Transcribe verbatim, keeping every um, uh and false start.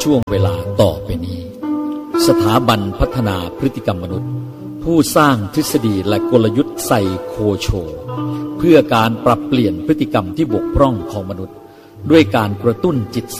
ช่วงเวลาต่อไปนี้สถาบันพัฒนาพฤติกรรมมนุษย์ผู้สร้างทฤษฎีและกลยุทธ์ไซโคโชเพื่อการปรับเปลี่ยนพฤติกรรมที่บกพร่องของมนุษย์ด้วยการกระตุ้นจิต